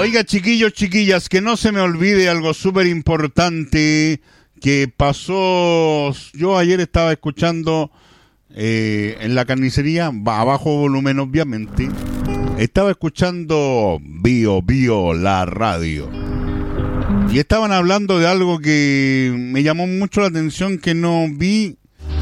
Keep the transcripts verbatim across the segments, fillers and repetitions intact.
Oiga, chiquillos, chiquillas, que no se me olvide algo súper importante que pasó. Yo ayer estaba escuchando eh, en la carnicería, a bajo volumen obviamente, estaba escuchando Bio Bio, la radio. Y estaban hablando de algo que me llamó mucho la atención, que no vi.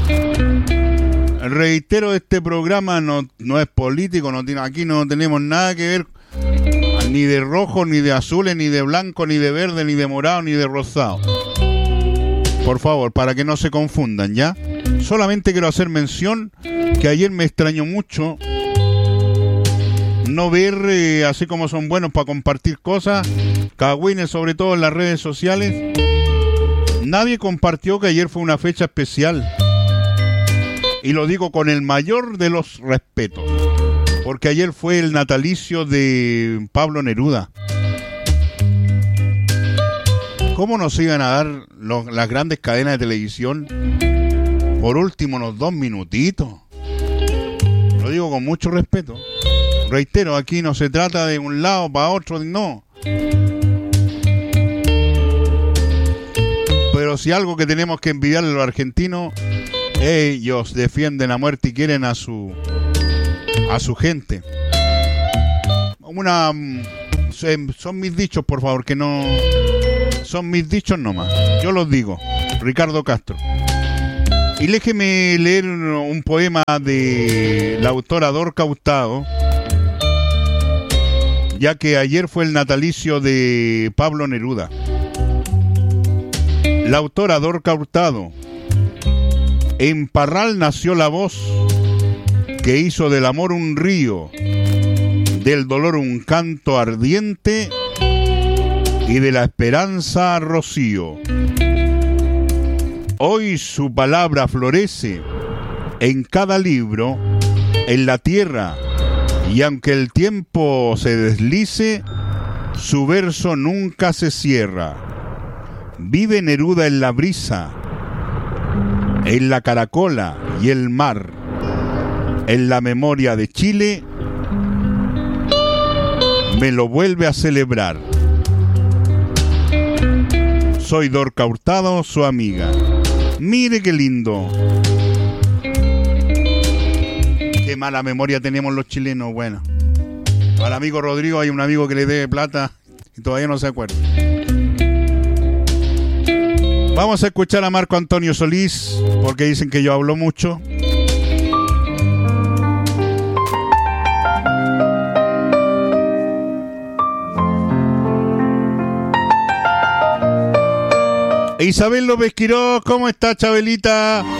Reitero, este programa no, no es político, no tiene, aquí no tenemos nada que ver ni de rojo, ni de azules, ni de blanco, ni de verde, ni de morado, ni de rosado. Por favor, para que no se confundan, ¿ya? Solamente quiero hacer mención que ayer me extrañó mucho no ver, eh, así como son buenos para compartir cosas, cagüines, sobre todo en las redes sociales, nadie compartió que ayer fue una fecha especial. Y lo digo con el mayor de los respetos, porque ayer fue el natalicio de Pablo Neruda. ¿Cómo nos iban a dar los, las grandes cadenas de televisión por último unos dos minutitos? Lo digo con mucho respeto. Reitero, aquí no se trata de un lado para otro, no. Pero si algo que tenemos que envidiarle a los argentinos, ellos defienden a muerte y quieren a su a su gente. Una son mis dichos, por favor, que no son mis dichos nomás. Yo los digo, Ricardo Castro. Y déjeme leer un poema de la autora Dorca Hurtado, ya que ayer fue el natalicio de Pablo Neruda. La autora Dorca Hurtado: en Parral nació la voz que hizo del amor un río, del dolor un canto ardiente y de la esperanza rocío. Hoy su palabra florece en cada libro, en la tierra, y aunque el tiempo se deslice, su verso nunca se cierra. Vive Neruda en la brisa, en la caracola y el mar, en la memoria de Chile, me lo vuelve a celebrar. Soy Dorca Hurtado, su amiga. Mire qué lindo. Qué mala memoria tenemos los chilenos. Bueno, al amigo Rodrigo hay un amigo que le debe plata y todavía no se acuerda. Vamos a escuchar a Marco Antonio Solís, porque dicen que yo hablo mucho. Isabel López Quiroz, ¿cómo está, Chabelita?